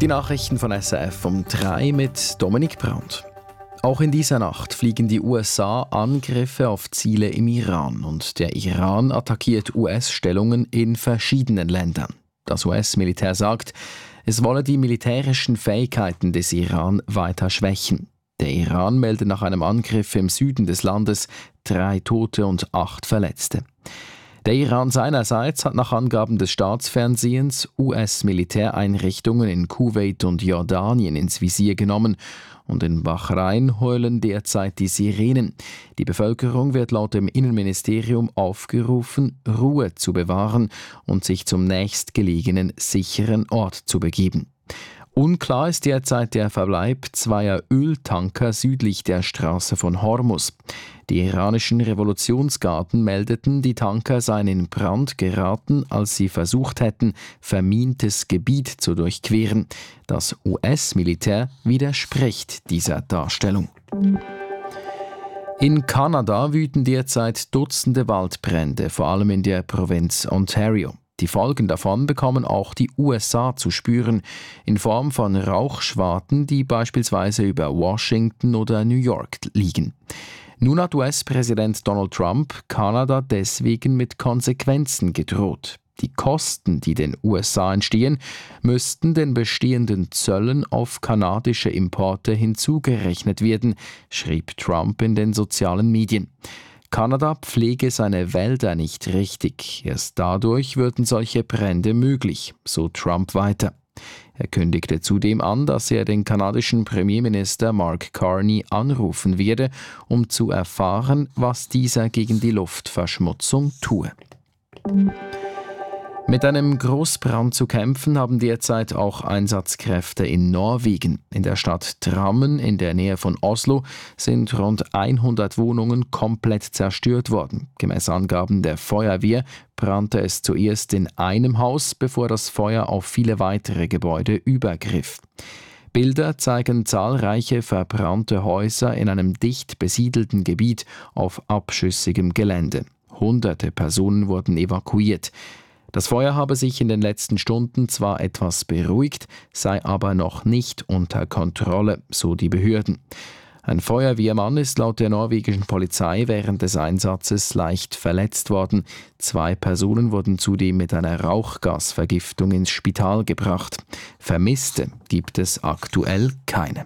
Die Nachrichten von SRF um 3 mit Dominik Brandt. Auch in dieser Nacht fliegen die USA Angriffe auf Ziele im Iran und der Iran attackiert US-Stellungen in verschiedenen Ländern. Das US-Militär sagt, es wolle die militärischen Fähigkeiten des Iran weiter schwächen. Der Iran meldet nach einem Angriff im Süden des Landes 3 Tote und 8 Verletzte. Der Iran seinerseits hat nach Angaben des Staatsfernsehens US-Militäreinrichtungen in Kuwait und Jordanien ins Visier genommen und in Bahrain heulen derzeit die Sirenen. Die Bevölkerung wird laut dem Innenministerium aufgerufen, Ruhe zu bewahren und sich zum nächstgelegenen sicheren Ort zu begeben. Unklar ist derzeit der Verbleib zweier Öltanker südlich der Straße von Hormuz. Die iranischen Revolutionsgarden meldeten, die Tanker seien in Brand geraten, als sie versucht hätten, vermintes Gebiet zu durchqueren. Das US-Militär widerspricht dieser Darstellung. In Kanada wüten derzeit Dutzende Waldbrände, vor allem in der Provinz Ontario. Die Folgen davon bekommen auch die USA zu spüren, in Form von Rauchschwaden, die beispielsweise über Washington oder New York liegen. Nun hat US-Präsident Donald Trump Kanada deswegen mit Konsequenzen gedroht. Die Kosten, die den USA entstehen, müssten den bestehenden Zöllen auf kanadische Importe hinzugerechnet werden, schrieb Trump in den sozialen Medien. Kanada pflege seine Wälder nicht richtig. Erst dadurch würden solche Brände möglich, so Trump weiter. Er kündigte zudem an, dass er den kanadischen Premierminister Mark Carney anrufen werde, um zu erfahren, was dieser gegen die Luftverschmutzung tue. Mit einem Großbrand zu kämpfen haben derzeit auch Einsatzkräfte in Norwegen. In der Stadt Drammen in der Nähe von Oslo sind rund 100 Wohnungen komplett zerstört worden. Gemäß Angaben der Feuerwehr brannte es zuerst in einem Haus, bevor das Feuer auf viele weitere Gebäude übergriff. Bilder zeigen zahlreiche verbrannte Häuser in einem dicht besiedelten Gebiet auf abschüssigem Gelände. Hunderte Personen wurden evakuiert. Das Feuer habe sich in den letzten Stunden zwar etwas beruhigt, sei aber noch nicht unter Kontrolle, so die Behörden. Ein Feuerwehrmann ist laut der norwegischen Polizei während des Einsatzes leicht verletzt worden. 2 Personen wurden zudem mit einer Rauchgasvergiftung ins Spital gebracht. Vermisste gibt es aktuell keine.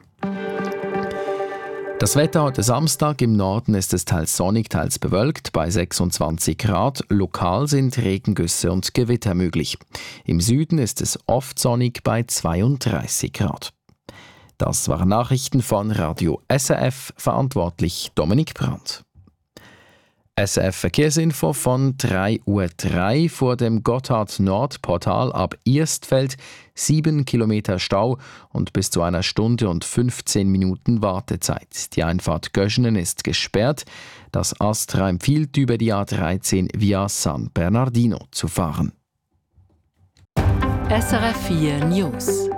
Das Wetter heute Samstag: im Norden ist es teils sonnig, teils bewölkt, bei 26 Grad. Lokal sind Regengüsse und Gewitter möglich. Im Süden ist es oft sonnig bei 32 Grad. Das waren Nachrichten von Radio SRF, verantwortlich Dominik Brandt. SRF Verkehrsinfo von 3:03 Uhr vor dem Gotthard-Nord-Portal ab Erstfeld 7 Kilometer Stau und bis zu 1 Stunde und 15 Minuten Wartezeit. Die Einfahrt Göschenen ist gesperrt. Das Astra empfiehlt, über die A13 via San Bernardino zu fahren. SRF 4 News.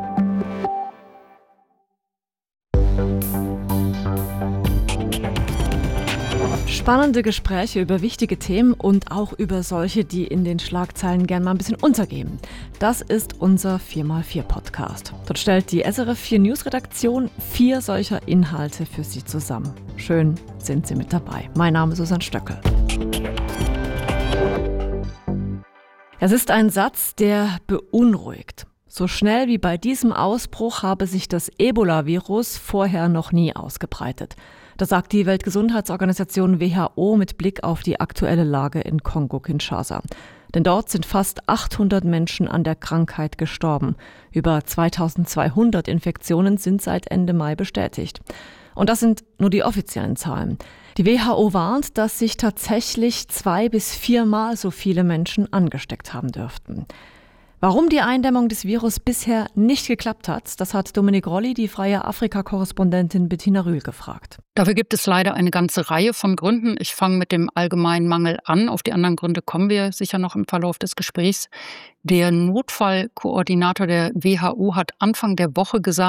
Spannende Gespräche über wichtige Themen und auch über solche, die in den Schlagzeilen gern mal ein bisschen untergehen. Das ist unser 4x4-Podcast. Dort stellt die SRF 4 News-Redaktion 4 solcher Inhalte für Sie zusammen. Schön sind Sie mit dabei. Mein Name ist Susanne Stöckel. Es ist ein Satz, der beunruhigt. So schnell wie bei diesem Ausbruch habe sich das Ebola-Virus vorher noch nie ausgebreitet. Das sagt die Weltgesundheitsorganisation WHO mit Blick auf die aktuelle Lage in Kongo-Kinshasa. Denn dort sind fast 800 Menschen an der Krankheit gestorben. Über 2200 Infektionen sind seit Ende Mai bestätigt. Und das sind nur die offiziellen Zahlen. Die WHO warnt, dass sich tatsächlich 2- bis 4-mal so viele Menschen angesteckt haben dürften. Warum die Eindämmung des Virus bisher nicht geklappt hat, das hat Dominique Rolli, die freie Afrika-Korrespondentin Bettina Rühl, gefragt. Dafür gibt es leider eine ganze Reihe von Gründen. Ich fange mit dem allgemeinen Mangel an. Auf die anderen Gründe kommen wir sicher noch im Verlauf des Gesprächs. Der Notfallkoordinator der WHO hat Anfang der Woche gesagt,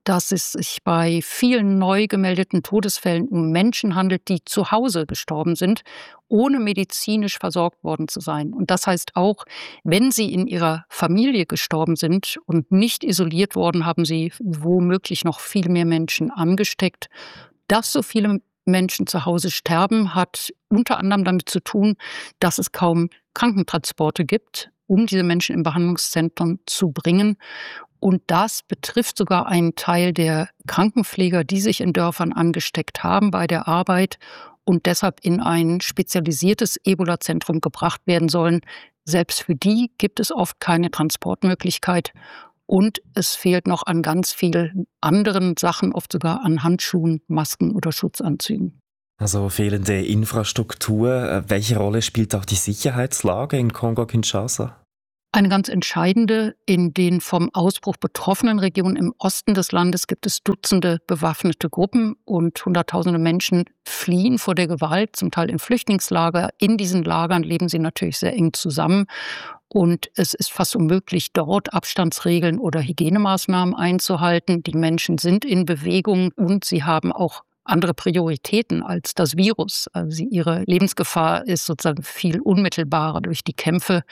dass es sich bei vielen neu gemeldeten Todesfällen um Menschen handelt, die zu Hause gestorben sind, ohne medizinisch versorgt worden zu sein. Und das heißt auch, wenn sie in ihrer Familie gestorben sind und nicht isoliert worden, haben sie womöglich noch viel mehr Menschen angesteckt. Dass so viele Menschen zu Hause sterben, hat unter anderem damit zu tun, dass es kaum Krankentransporte gibt, um diese Menschen in Behandlungszentren zu bringen. Und das betrifft sogar einen Teil der Krankenpfleger, die sich in Dörfern angesteckt haben bei der Arbeit und deshalb in ein spezialisiertes Ebola-Zentrum gebracht werden sollen. Selbst für die gibt es oft keine Transportmöglichkeit. Und es fehlt noch an ganz vielen anderen Sachen, oft sogar an Handschuhen, Masken oder Schutzanzügen. Also fehlende Infrastruktur. Welche Rolle spielt auch die Sicherheitslage in Kongo-Kinshasa? Eine ganz entscheidende. In den vom Ausbruch betroffenen Regionen im Osten des Landes gibt es Dutzende bewaffnete Gruppen und Hunderttausende Menschen fliehen vor der Gewalt, zum Teil in Flüchtlingslager. In diesen Lagern leben sie natürlich sehr eng zusammen. Und es ist fast unmöglich, dort Abstandsregeln oder Hygienemaßnahmen einzuhalten. Die Menschen sind in Bewegung und sie haben auch andere Prioritäten als das Virus. Also ihre Lebensgefahr ist sozusagen viel unmittelbarer durch die Kämpfe.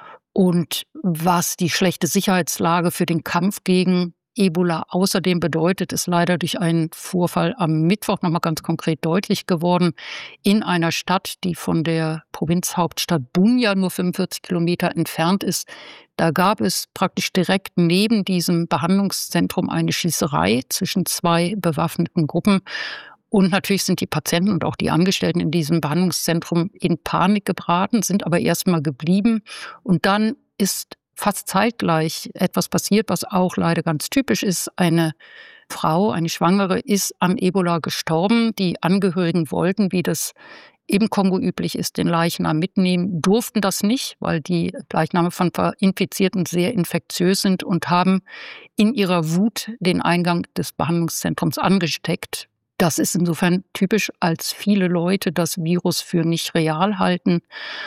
Und was die schlechte Sicherheitslage für den Kampf gegen Ebola außerdem bedeutet, ist leider durch einen Vorfall am Mittwoch nochmal ganz konkret deutlich geworden. In einer Stadt, die von der Provinzhauptstadt Bunia nur 45 Kilometer entfernt ist, da gab es praktisch direkt neben diesem Behandlungszentrum eine Schießerei zwischen zwei bewaffneten Gruppen. Und natürlich sind die Patienten und auch die Angestellten in diesem Behandlungszentrum in Panik geraten, sind aber erstmal geblieben. Und dann ist fast zeitgleich etwas passiert, was auch leider ganz typisch ist. Eine Frau, eine Schwangere, ist an Ebola gestorben. Die Angehörigen wollten, wie das im Kongo üblich ist, den Leichnam mitnehmen, durften das nicht, weil die Leichname von Infizierten sehr infektiös sind und haben in ihrer Wut den Eingang des Behandlungszentrums angesteckt. Das ist insofern typisch, als viele Leute das Virus für nicht real halten.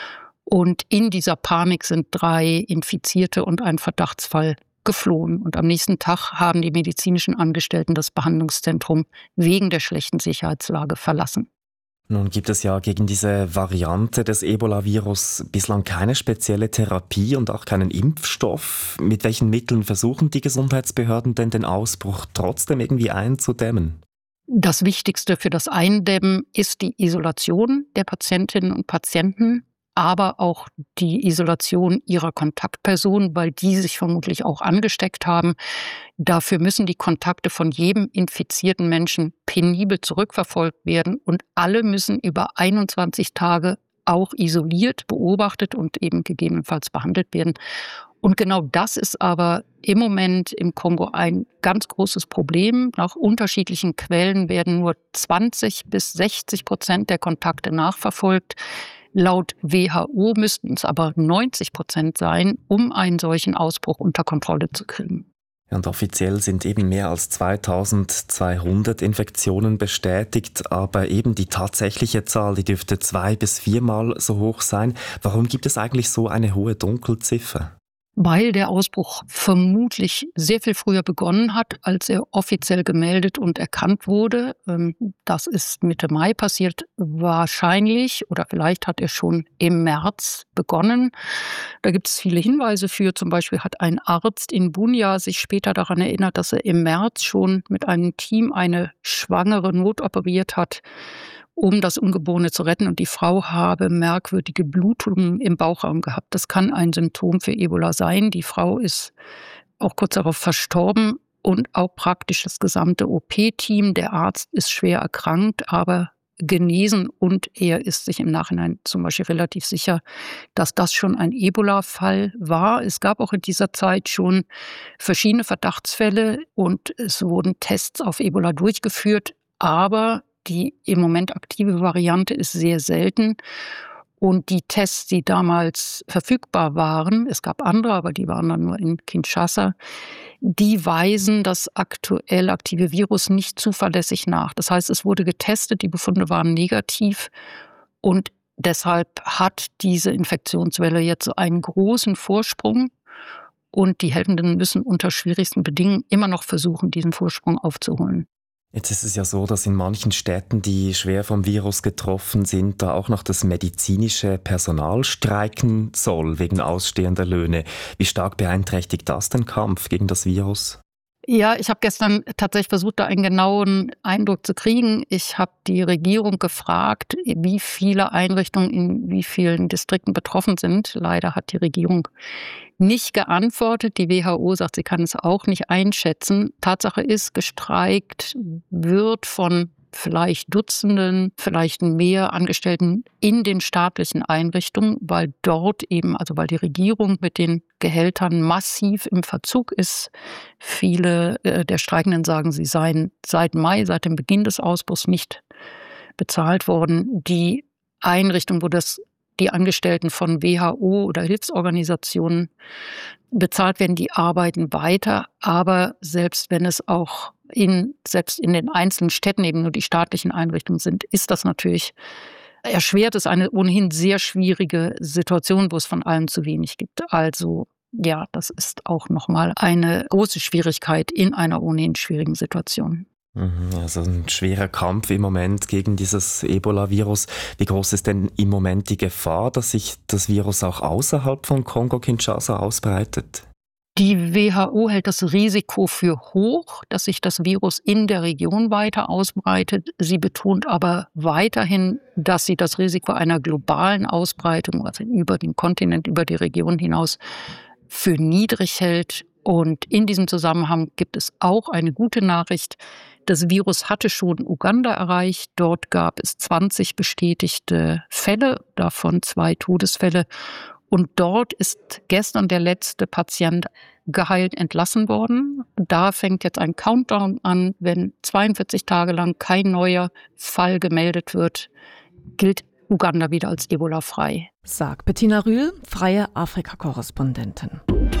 Und in dieser Panik sind 3 Infizierte und ein Verdachtsfall geflohen. Und am nächsten Tag haben die medizinischen Angestellten das Behandlungszentrum wegen der schlechten Sicherheitslage verlassen. Nun gibt es ja gegen diese Variante des Ebola-Virus bislang keine spezielle Therapie und auch keinen Impfstoff. Mit welchen Mitteln versuchen die Gesundheitsbehörden denn den Ausbruch trotzdem irgendwie einzudämmen? Das Wichtigste für das Eindämmen ist die Isolation der Patientinnen und Patienten, aber auch die Isolation ihrer Kontaktpersonen, weil die sich vermutlich auch angesteckt haben. Dafür müssen die Kontakte von jedem infizierten Menschen penibel zurückverfolgt werden und alle müssen über 21 Tage auch isoliert, beobachtet und eben gegebenenfalls behandelt werden. Und genau das ist aber im Moment im Kongo ein ganz großes Problem. Nach unterschiedlichen Quellen werden nur 20-60% der Kontakte nachverfolgt. Laut WHO müssten es aber 90% sein, um einen solchen Ausbruch unter Kontrolle zu kriegen. Und offiziell sind eben mehr als 2200 Infektionen bestätigt, aber eben die tatsächliche Zahl, die dürfte 2- bis 4-mal so hoch sein. Warum gibt es eigentlich so eine hohe Dunkelziffer? Weil der Ausbruch vermutlich sehr viel früher begonnen hat, als er offiziell gemeldet und erkannt wurde. Das ist Mitte Mai passiert, wahrscheinlich oder vielleicht hat er schon im März begonnen. Da gibt es viele Hinweise für. Zum Beispiel hat ein Arzt in Bunia sich später daran erinnert, dass er im März schon mit einem Team eine Schwangere notoperiert hat, um das Ungeborene zu retten. Und die Frau habe merkwürdige Blutungen im Bauchraum gehabt. Das kann ein Symptom für Ebola sein. Die Frau ist auch kurz darauf verstorben und auch praktisch das gesamte OP-Team. Der Arzt ist schwer erkrankt, aber genesen und er ist sich im Nachhinein zum Beispiel relativ sicher, dass das schon ein Ebola-Fall war. Es gab auch in dieser Zeit schon verschiedene Verdachtsfälle und es wurden Tests auf Ebola durchgeführt, aber die im Moment aktive Variante ist sehr selten. Und die Tests, die damals verfügbar waren, es gab andere, aber die waren dann nur in Kinshasa, die weisen das aktuell aktive Virus nicht zuverlässig nach. Das heißt, es wurde getestet, die Befunde waren negativ und deshalb hat diese Infektionswelle jetzt so einen großen Vorsprung. und die Helfenden müssen unter schwierigsten Bedingungen immer noch versuchen, diesen Vorsprung aufzuholen. Jetzt ist es ja so, dass in manchen Städten, die schwer vom Virus getroffen sind, da auch noch das medizinische Personal streiken soll wegen ausstehender Löhne. Wie stark beeinträchtigt das den Kampf gegen das Virus? Ja, ich habe gestern tatsächlich versucht, da einen genauen Eindruck zu kriegen. Ich habe die Regierung gefragt, wie viele Einrichtungen in wie vielen Distrikten betroffen sind. Leider hat die Regierung nicht geantwortet. Die WHO sagt, sie kann es auch nicht einschätzen. Tatsache ist, gestreikt wird von vielleicht Dutzenden, vielleicht mehr Angestellten in den staatlichen Einrichtungen, weil dort eben, also weil die Regierung mit den Gehältern massiv im Verzug ist. Viele der Streikenden sagen, sie seien seit Mai, seit dem Beginn des Ausbruchs nicht bezahlt worden. Die Einrichtung, wo die Angestellten von WHO oder Hilfsorganisationen bezahlt werden, die arbeiten weiter. Aber selbst wenn es auch selbst in den einzelnen Städten eben nur die staatlichen Einrichtungen sind, ist das natürlich erschwert. Es ist eine ohnehin sehr schwierige Situation, wo es von allem zu wenig gibt. Also ja, das ist auch nochmal eine große Schwierigkeit in einer ohnehin schwierigen Situation. Also ein schwerer Kampf im Moment gegen dieses Ebola-Virus. Wie groß ist denn im Moment die Gefahr, dass sich das Virus auch außerhalb von Kongo-Kinshasa ausbreitet? Die WHO hält das Risiko für hoch, dass sich das Virus in der Region weiter ausbreitet. Sie betont aber weiterhin, dass sie das Risiko einer globalen Ausbreitung, also über den Kontinent, über die Region hinaus, für niedrig hält. Und in diesem Zusammenhang gibt es auch eine gute Nachricht. Das Virus hatte schon Uganda erreicht. Dort gab es 20 bestätigte Fälle, davon 2 Todesfälle. Und dort ist gestern der letzte Patient geheilt entlassen worden. Da fängt jetzt ein Countdown an. Wenn 42 Tage lang kein neuer Fall gemeldet wird, gilt Uganda wieder als Ebola-frei. Sagt Bettina Rühl, freie Afrika-Korrespondentin.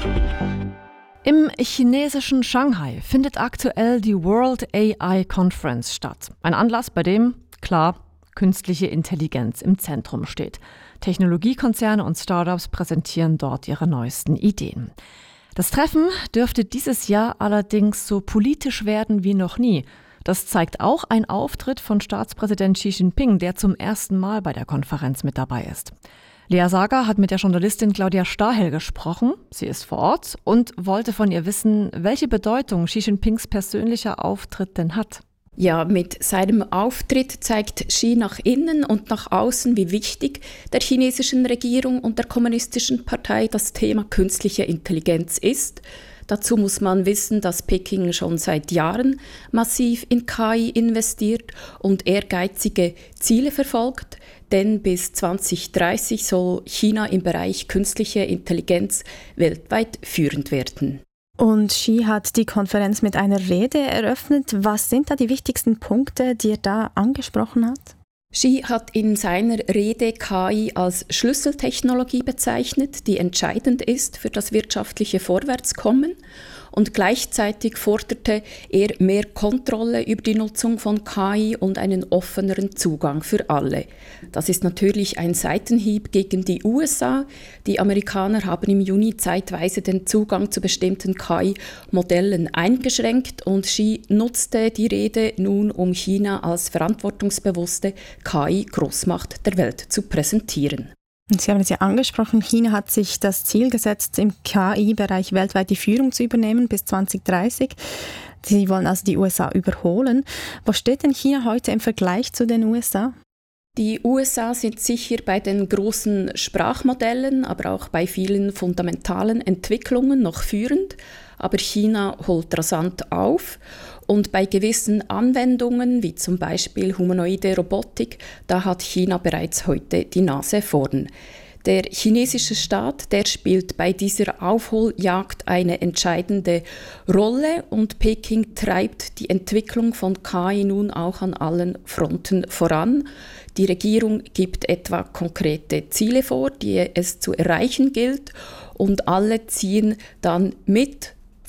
Im chinesischen Shanghai findet aktuell die World AI Conference statt. Ein Anlass, bei dem, klar, künstliche Intelligenz im Zentrum steht. Technologiekonzerne und Startups präsentieren dort ihre neuesten Ideen. Das Treffen dürfte dieses Jahr allerdings so politisch werden wie noch nie. Das zeigt auch ein Auftritt von Staatspräsident Xi Jinping, der zum ersten Mal bei der Konferenz mit dabei ist. Lea Sager hat mit der Journalistin Claudia Stahel gesprochen. Sie ist vor Ort und wollte von ihr wissen, welche Bedeutung Xi Jinpings persönlicher Auftritt denn hat. Ja, mit seinem Auftritt zeigt Xi nach innen und nach außen, wie wichtig der chinesischen Regierung und der Kommunistischen Partei das Thema künstliche Intelligenz ist. Dazu muss man wissen, dass Peking schon seit Jahren massiv in KI investiert und ehrgeizige Ziele verfolgt, denn bis 2030 soll China im Bereich künstliche Intelligenz weltweit führend werden. Und Xi hat die Konferenz mit einer Rede eröffnet. Was sind da die wichtigsten Punkte, die er da angesprochen hat? Xi hat in seiner Rede KI als Schlüsseltechnologie bezeichnet, die entscheidend ist für das wirtschaftliche Vorwärtskommen. Und gleichzeitig forderte er mehr Kontrolle über die Nutzung von KI und einen offeneren Zugang für alle. Das ist natürlich ein Seitenhieb gegen die USA. Die Amerikaner haben im Juni zeitweise den Zugang zu bestimmten KI-Modellen eingeschränkt und Xi nutzte die Rede nun, um China als verantwortungsbewusste KI-Großmacht der Welt zu präsentieren. Sie haben es ja angesprochen, China hat sich das Ziel gesetzt, im KI-Bereich weltweit die Führung zu übernehmen bis 2030. Sie wollen also die USA überholen. Wo steht denn China heute im Vergleich zu den USA? Die USA sind sicher bei den großen Sprachmodellen, aber auch bei vielen fundamentalen Entwicklungen noch führend. Aber China holt rasant auf. Und bei gewissen Anwendungen, wie zum Beispiel humanoide Robotik, da hat China bereits heute die Nase vorn. Der chinesische Staat, der spielt bei dieser Aufholjagd eine entscheidende Rolle und Peking treibt die Entwicklung von KI nun auch an allen Fronten voran. Die Regierung gibt etwa konkrete Ziele vor, die es zu erreichen gilt und alle ziehen dann mit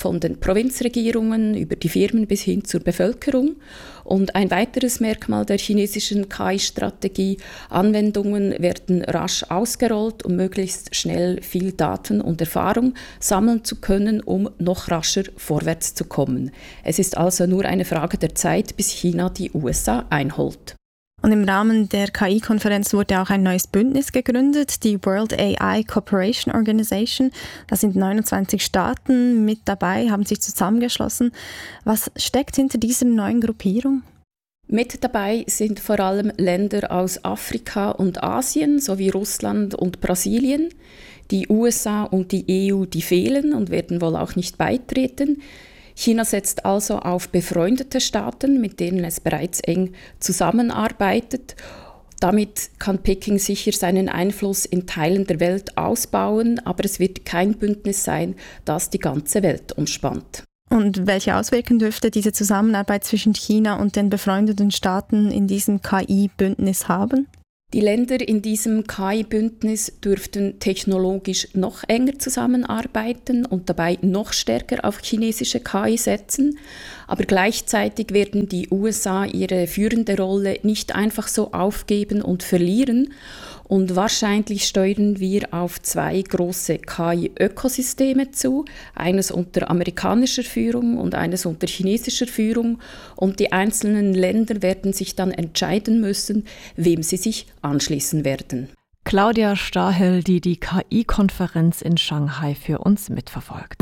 von den Provinzregierungen über die Firmen bis hin zur Bevölkerung. Und ein weiteres Merkmal der chinesischen KI-Strategie: Anwendungen werden rasch ausgerollt, um möglichst schnell viel Daten und Erfahrung sammeln zu können, um noch rascher vorwärts zu kommen. Es ist also nur eine Frage der Zeit, bis China die USA einholt. Und im Rahmen der KI-Konferenz wurde auch ein neues Bündnis gegründet, die World AI Cooperation Organization. Da sind 29 Staaten mit dabei, haben sich zusammengeschlossen. Was steckt hinter dieser neuen Gruppierung? Mit dabei sind vor allem Länder aus Afrika und Asien sowie Russland und Brasilien. Die USA und die EU, die fehlen und werden wohl auch nicht beitreten. China setzt also auf befreundete Staaten, mit denen es bereits eng zusammenarbeitet. Damit kann Peking sicher seinen Einfluss in Teilen der Welt ausbauen, aber es wird kein Bündnis sein, das die ganze Welt umspannt. Und welche Auswirkungen dürfte diese Zusammenarbeit zwischen China und den befreundeten Staaten in diesem KI-Bündnis haben? Die Länder in diesem KI-Bündnis dürften technologisch noch enger zusammenarbeiten und dabei noch stärker auf chinesische KI setzen. Aber gleichzeitig werden die USA ihre führende Rolle nicht einfach so aufgeben und verlieren. Und wahrscheinlich steuern wir auf 2 große KI-Ökosysteme zu, eines unter amerikanischer Führung und eines unter chinesischer Führung. Und die einzelnen Länder werden sich dann entscheiden müssen, wem sie sich anschließen werden. Claudia Stahel, die die KI-Konferenz in Shanghai für uns mitverfolgt.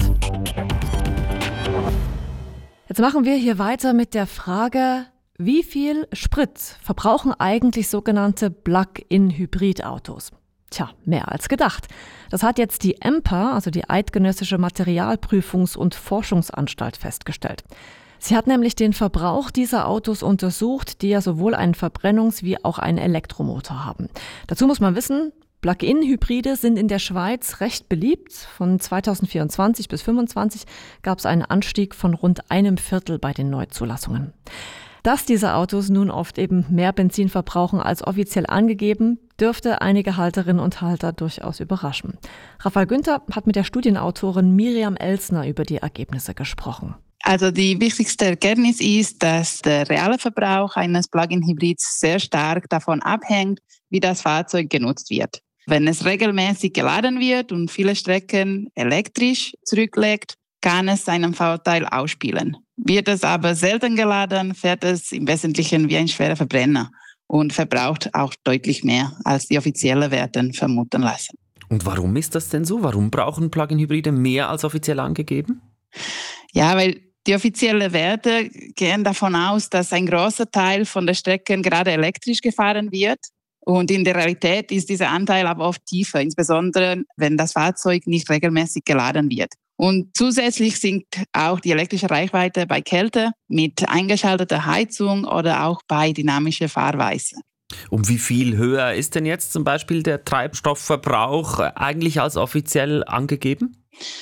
Jetzt machen wir hier weiter mit der Frage: Wie viel Sprit verbrauchen eigentlich sogenannte Plug-in-Hybridautos? Tja, mehr als gedacht. Das hat jetzt die EMPA, also die Eidgenössische Materialprüfungs- und Forschungsanstalt, festgestellt. Sie hat nämlich den Verbrauch dieser Autos untersucht, die ja sowohl einen Verbrennungs- wie auch einen Elektromotor haben. Dazu muss man wissen, Plug-in-Hybride sind in der Schweiz recht beliebt. Von 2024 bis 2025 gab es einen Anstieg von rund 1/4 bei den Neuzulassungen. Dass diese Autos nun oft eben mehr Benzin verbrauchen als offiziell angegeben, dürfte einige Halterinnen und Halter durchaus überraschen. Raphael Günther hat mit der Studienautorin Miriam Elsner über die Ergebnisse gesprochen. Also die wichtigste Erkenntnis ist, dass der reale Verbrauch eines Plug-in-Hybrids sehr stark davon abhängt, wie das Fahrzeug genutzt wird. Wenn es regelmäßig geladen wird und viele Strecken elektrisch zurücklegt, kann es seinen Vorteil ausspielen. Wird es aber selten geladen, fährt es im Wesentlichen wie ein schwerer Verbrenner und verbraucht auch deutlich mehr, als die offiziellen Werte vermuten lassen. Und warum ist das denn so? Warum brauchen Plug-in-Hybride mehr als offiziell angegeben? Ja, weil die offiziellen Werte gehen davon aus, dass ein großer Teil von der Strecken gerade elektrisch gefahren wird. Und in der Realität ist dieser Anteil aber oft tiefer, insbesondere wenn das Fahrzeug nicht regelmäßig geladen wird. Und zusätzlich sinkt auch die elektrische Reichweite bei Kälte mit eingeschalteter Heizung oder auch bei dynamischer Fahrweise. Um wie viel höher ist denn jetzt zum Beispiel der Treibstoffverbrauch eigentlich als offiziell angegeben?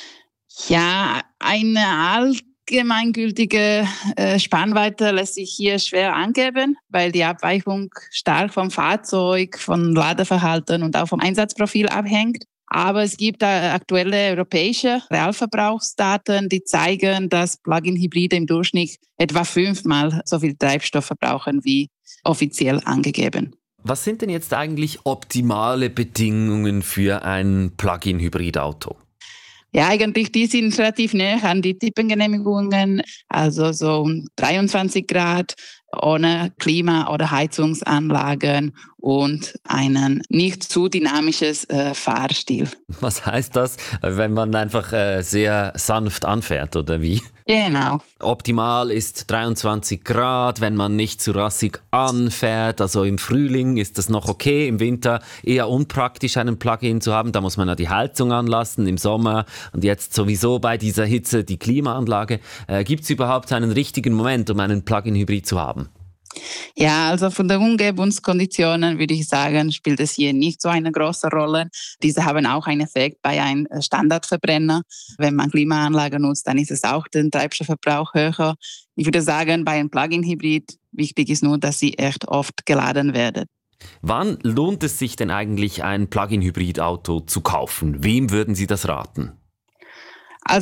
Ja, eine allgemeingültige Spannweite lässt sich hier schwer angeben, weil die Abweichung stark vom Fahrzeug, vom Ladeverhalten und auch vom Einsatzprofil abhängt. Aber es gibt aktuelle europäische Realverbrauchsdaten, die zeigen, dass Plug-in-Hybride im Durchschnitt etwa 5-mal so viel Treibstoff verbrauchen wie offiziell angegeben. Was sind denn jetzt eigentlich optimale Bedingungen für ein Plug-in-Hybrid-Auto? Ja, eigentlich die sind relativ näher an die Typengenehmigungen, also so 23 Grad ohne Klima- oder Heizungsanlagen und einen nicht zu dynamisches Fahrstil. Was heißt das, wenn man einfach sehr sanft anfährt, oder wie? Genau. Optimal ist 23 Grad, wenn man nicht zu rassig anfährt. Also im Frühling ist das noch okay, im Winter eher unpraktisch, einen Plug-in zu haben. Da muss man ja die Heizung anlassen, im Sommer und jetzt sowieso bei dieser Hitze die Klimaanlage. Gibt es überhaupt einen richtigen Moment, um einen Plug-in-Hybrid zu haben? Ja, also von den Umgebungskonditionen würde ich sagen, spielt es hier nicht so eine große Rolle. Diese haben auch einen Effekt bei einem Standardverbrenner. Wenn man Klimaanlage nutzt, dann ist es auch den Treibstoffverbrauch höher. Ich würde sagen, bei einem Plug-in-Hybrid wichtig ist nur, dass sie echt oft geladen werden. Wann lohnt es sich denn eigentlich, ein Plug-in-Hybrid-Auto zu kaufen? Wem würden Sie das raten? Also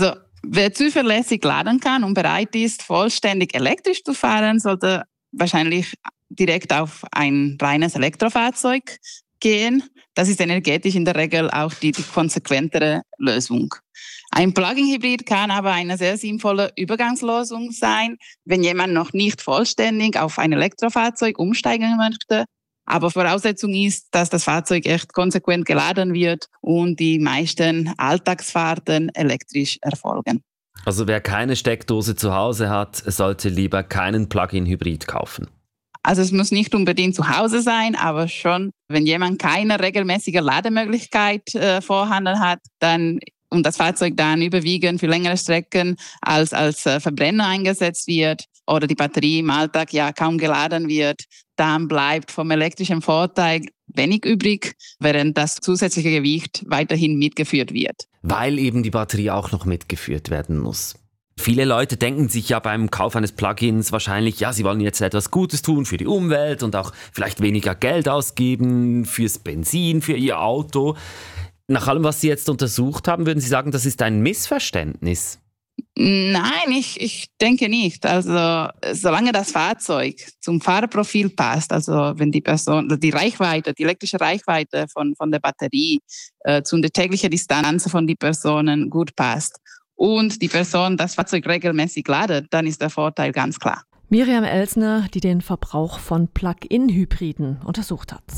Wer zuverlässig laden kann und bereit ist, vollständig elektrisch zu fahren, sollte wahrscheinlich direkt auf ein reines Elektrofahrzeug gehen. Das ist energetisch in der Regel auch die konsequentere Lösung. Ein Plug-in-Hybrid kann aber eine sehr sinnvolle Übergangslösung sein, wenn jemand noch nicht vollständig auf ein Elektrofahrzeug umsteigen möchte. Aber Voraussetzung ist, dass das Fahrzeug echt konsequent geladen wird und die meisten Alltagsfahrten elektrisch erfolgen. Also wer keine Steckdose zu Hause hat, sollte lieber keinen Plug-in-Hybrid kaufen. Also es muss nicht unbedingt zu Hause sein, aber schon, wenn jemand keine regelmäßige Lademöglichkeit vorhanden hat, dann und das Fahrzeug dann überwiegend für längere Strecken als Verbrenner eingesetzt wird oder die Batterie im Alltag ja kaum geladen wird, dann bleibt vom elektrischen Vorteil wenig übrig, während das zusätzliche Gewicht weiterhin mitgeführt wird. Weil eben die Batterie auch noch mitgeführt werden muss. Viele Leute denken sich ja beim Kauf eines Plugins wahrscheinlich, ja, sie wollen jetzt etwas Gutes tun für die Umwelt und auch vielleicht weniger Geld ausgeben fürs Benzin, für ihr Auto. Nach allem, was Sie jetzt untersucht haben, würden Sie sagen, das ist ein Missverständnis? Nein, ich denke nicht. Also solange das Fahrzeug zum Fahrprofil passt, also wenn die elektrische Reichweite von der Batterie zu der täglichen Distanz von den Personen gut passt und die Person das Fahrzeug regelmäßig ladet, dann ist der Vorteil ganz klar. Miriam Elsner, die den Verbrauch von Plug-in-Hybriden untersucht hat.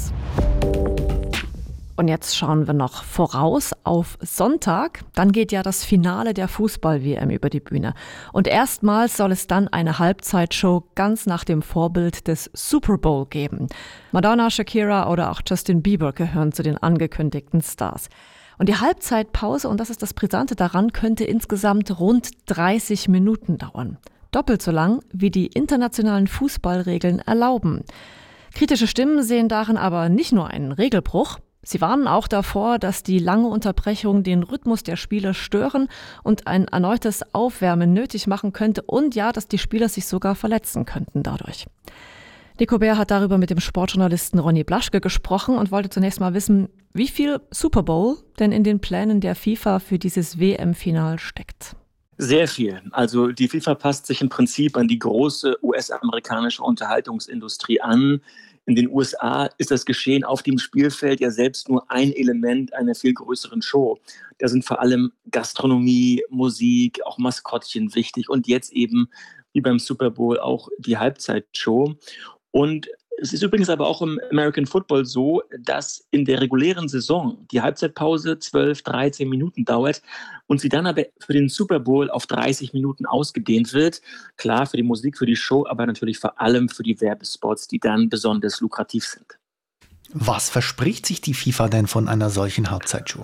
Und jetzt schauen wir noch voraus auf Sonntag. Dann geht ja das Finale der Fußball-WM über die Bühne. Und erstmals soll es dann eine Halbzeitshow ganz nach dem Vorbild des Super Bowl geben. Madonna, Shakira oder auch Justin Bieber gehören zu den angekündigten Stars. Und die Halbzeitpause, und das ist das Brisante daran, könnte insgesamt rund 30 Minuten dauern. Doppelt so lang, wie die internationalen Fußballregeln erlauben. Kritische Stimmen sehen darin aber nicht nur einen Regelbruch. Sie warnen auch davor, dass die lange Unterbrechung den Rhythmus der Spieler stören und ein erneutes Aufwärmen nötig machen könnte und ja, dass die Spieler sich sogar verletzen könnten dadurch. Nico Bär hat darüber mit dem Sportjournalisten Ronny Blaschke gesprochen und wollte zunächst mal wissen, wie viel Super Bowl denn in den Plänen der FIFA für dieses WM-Final steckt. Sehr viel. Also die FIFA passt sich im Prinzip an die große US-amerikanische Unterhaltungsindustrie an. In den USA ist das Geschehen auf dem Spielfeld ja selbst nur ein Element einer viel größeren Show. Da sind vor allem Gastronomie, Musik, auch Maskottchen wichtig und jetzt eben, wie beim Super Bowl, auch die Halbzeitshow. Und es ist übrigens aber auch im American Football so, dass in der regulären Saison die Halbzeitpause 12, 13 Minuten dauert und sie dann aber für den Super Bowl auf 30 Minuten ausgedehnt wird. Klar, für die Musik, für die Show, aber natürlich vor allem für die Werbespots, die dann besonders lukrativ sind. Was verspricht sich die FIFA denn von einer solchen Halbzeitshow?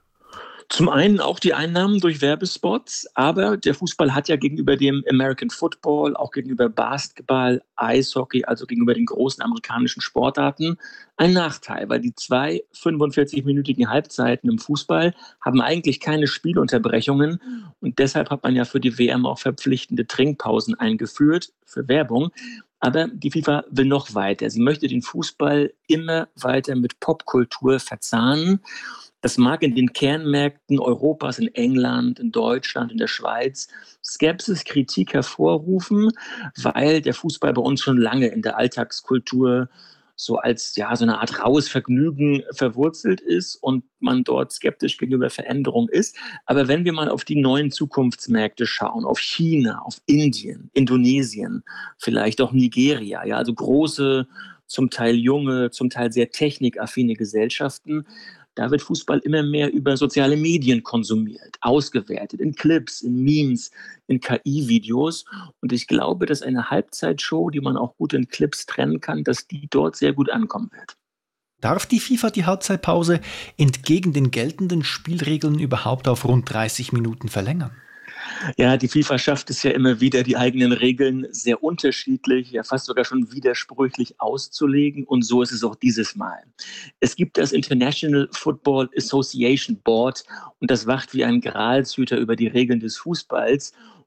Zum einen auch die Einnahmen durch Werbespots, aber der Fußball hat ja gegenüber dem American Football, auch gegenüber Basketball, Eishockey, also gegenüber den großen amerikanischen Sportarten, einen Nachteil, weil die 2 45-minütigen Halbzeiten im Fußball haben eigentlich keine Spielunterbrechungen und deshalb hat man ja für die WM auch verpflichtende Trinkpausen eingeführt für Werbung. Aber die FIFA will noch weiter. Sie möchte den Fußball immer weiter mit Popkultur verzahnen. Das mag in den Kernmärkten Europas, in England, in Deutschland, in der Schweiz Skepsis, Kritik hervorrufen, weil der Fußball bei uns schon lange in der Alltagskultur so als so eine Art raues Vergnügen verwurzelt ist und man dort skeptisch gegenüber Veränderung ist. Aber wenn wir mal auf die neuen Zukunftsmärkte schauen, auf China, auf Indien, Indonesien, vielleicht auch Nigeria, also große, zum Teil junge, zum Teil sehr technikaffine Gesellschaften, da wird Fußball immer mehr über soziale Medien konsumiert, ausgewertet, in Clips, in Memes, in KI-Videos. Und ich glaube, dass eine Halbzeitshow, die man auch gut in Clips trennen kann, dass die dort sehr gut ankommen wird. Darf die FIFA die Halbzeitpause entgegen den geltenden Spielregeln überhaupt auf rund 30 Minuten verlängern? Ja, die FIFA schafft es ja immer wieder, die eigenen Regeln sehr unterschiedlich, ja fast sogar schon widersprüchlich auszulegen. Und so ist es auch dieses Mal. Es gibt das International Football Association Board und das wacht wie ein Gralshüter über die Regeln des Fußballs.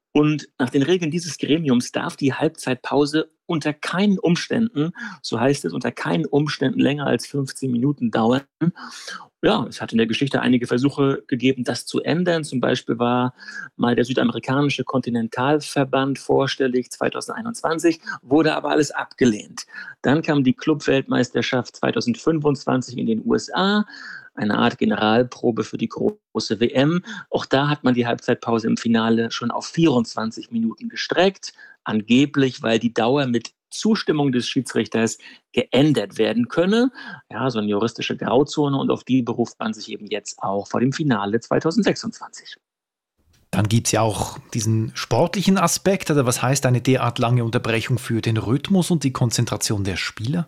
Und nach den Regeln dieses Gremiums darf die Halbzeitpause unter keinen Umständen, so heißt es, unter keinen Umständen länger als 15 Minuten dauern. Ja, es hat in der Geschichte einige Versuche gegeben, das zu ändern. Zum Beispiel war mal der südamerikanische Kontinentalverband vorstellig 2021, wurde aber alles abgelehnt. Dann kam die Clubweltmeisterschaft 2025 in den USA, eine Art Generalprobe für die große WM. Auch da hat man die Halbzeitpause im Finale schon auf 24 Minuten gestreckt, angeblich, weil die Dauer mit Zustimmung des Schiedsrichters geändert werden könne. Ja, so eine juristische Grauzone, und auf die beruft man sich eben jetzt auch vor dem Finale 2026. Dann gibt es ja auch diesen sportlichen Aspekt. Also was heißt eine derart lange Unterbrechung für den Rhythmus und die Konzentration der Spieler?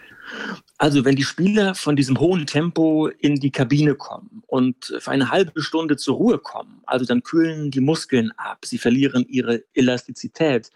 Also wenn die Spieler von diesem hohen Tempo in die Kabine kommen und für eine halbe Stunde zur Ruhe kommen, also dann kühlen die Muskeln ab, sie verlieren ihre Elastizität.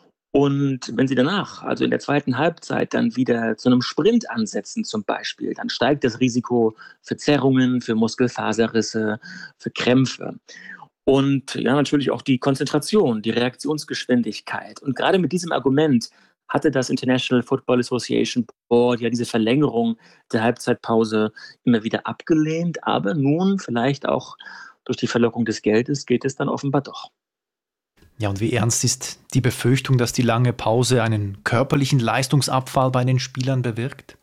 Und wenn sie danach, also in der zweiten Halbzeit, dann wieder zu einem Sprint ansetzen zum Beispiel, dann steigt das Risiko für Zerrungen, für Muskelfaserrisse, für Krämpfe. Und ja, natürlich auch die Konzentration, die Reaktionsgeschwindigkeit. Und gerade mit diesem Argument hatte das International Football Association Board ja diese Verlängerung der Halbzeitpause immer wieder abgelehnt. Aber nun, vielleicht auch durch die Verlockung des Geldes, geht es dann offenbar doch. Ja, und wie ernst ist die Befürchtung, dass die lange Pause einen körperlichen Leistungsabfall bei den Spielern bewirkt?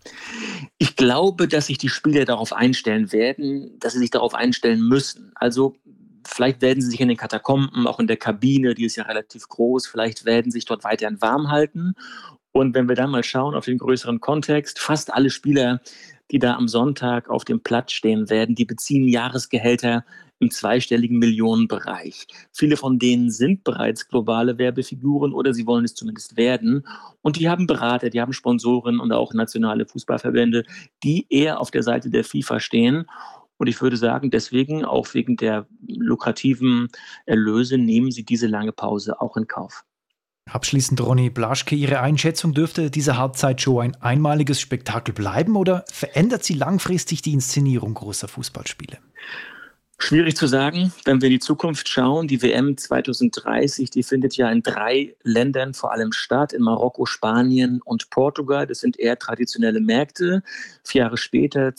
Ich glaube, dass sich die Spieler darauf einstellen werden, dass sie sich darauf einstellen müssen. Also vielleicht werden sie sich in den Katakomben, auch in der Kabine, die ist ja relativ groß, vielleicht werden sie sich dort weiterhin warm halten. Und wenn wir dann mal schauen auf den größeren Kontext, fast alle Spieler, die da am Sonntag auf dem Platz stehen werden, die beziehen Jahresgehälter im zweistelligen Millionenbereich. Viele von denen sind bereits globale Werbefiguren oder sie wollen es zumindest werden. Und die haben Berater, die haben Sponsoren und auch nationale Fußballverbände, die eher auf der Seite der FIFA stehen. Und ich würde sagen, deswegen, auch wegen der lukrativen Erlöse, nehmen sie diese lange Pause auch in Kauf. Abschließend, Ronny Blaschke, Ihre Einschätzung: Dürfte diese Halbzeitshow ein einmaliges Spektakel bleiben oder verändert sie langfristig die Inszenierung großer Fußballspiele? Schwierig zu sagen, wenn wir in die Zukunft schauen. Die WM 2030, die findet ja in 3 Ländern vor allem statt, in Marokko, Spanien und Portugal. Das sind eher traditionelle Märkte. 4 Jahre später,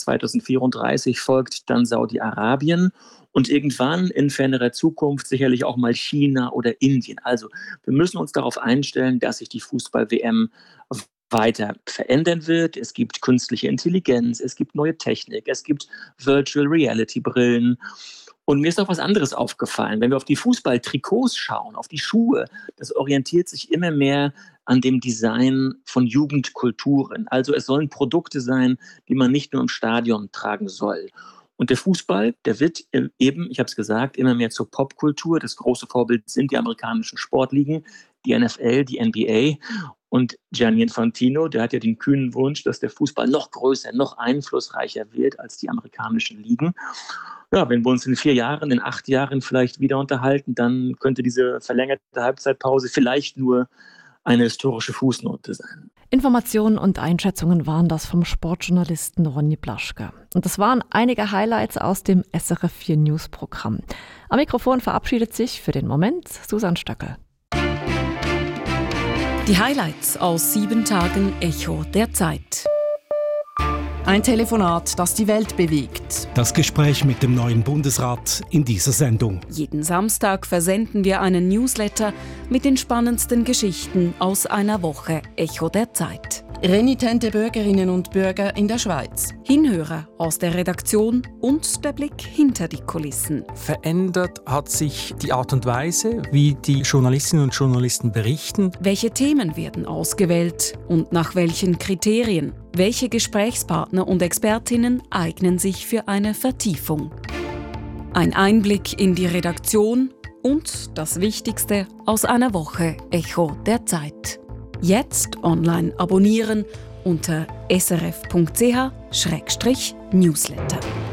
2034, folgt dann Saudi-Arabien und irgendwann in fernerer Zukunft sicherlich auch mal China oder Indien. Also wir müssen uns darauf einstellen, dass sich die Fußball-WM weiter verändern wird. Es gibt künstliche Intelligenz, es gibt neue Technik, es gibt Virtual Reality Brillen. Und mir ist auch was anderes aufgefallen. Wenn wir auf die Fußballtrikots schauen, auf die Schuhe, das orientiert sich immer mehr an dem Design von Jugendkulturen. Also es sollen Produkte sein, die man nicht nur im Stadion tragen soll. Und der Fußball, der wird eben, ich habe es gesagt, immer mehr zur Popkultur. Das große Vorbild sind die amerikanischen Sportligen, die NFL, die NBA. Und Gianni Infantino, der hat ja den kühnen Wunsch, dass der Fußball noch größer, noch einflussreicher wird als die amerikanischen Ligen. Ja, wenn wir uns in 4 Jahren, in 8 Jahren vielleicht wieder unterhalten, dann könnte diese verlängerte Halbzeitpause vielleicht nur eine historische Fußnote sein. Informationen und Einschätzungen waren das vom Sportjournalisten Ronny Blaschke. Und das waren einige Highlights aus dem SRF 4 News Programm. Am Mikrofon verabschiedet sich für den Moment Susanne Stöckel. Die Highlights aus 7 Tagen Echo der Zeit. Ein Telefonat, das die Welt bewegt. Das Gespräch mit dem neuen Bundesrat in dieser Sendung. Jeden Samstag versenden wir einen Newsletter mit den spannendsten Geschichten aus einer Woche Echo der Zeit. Renitente Bürgerinnen und Bürger in der Schweiz. Hinhörer aus der Redaktion und der Blick hinter die Kulissen. Verändert hat sich die Art und Weise, wie die Journalistinnen und Journalisten berichten. Welche Themen werden ausgewählt und nach welchen Kriterien? Welche Gesprächspartner und Expertinnen eignen sich für eine Vertiefung? Ein Einblick in die Redaktion und das Wichtigste aus einer Woche Echo der Zeit. Jetzt online abonnieren unter srf.ch/newsletter.